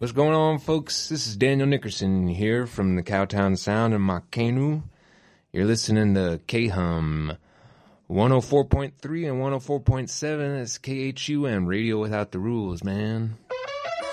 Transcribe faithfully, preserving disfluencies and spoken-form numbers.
What's going on, folks? This is Daniel Nickerson here from the Cowtown Sound in my canoe. You're listening to K-Hum one oh four point three and one oh four point seven. That's K H U M, Radio Without the Rules, man.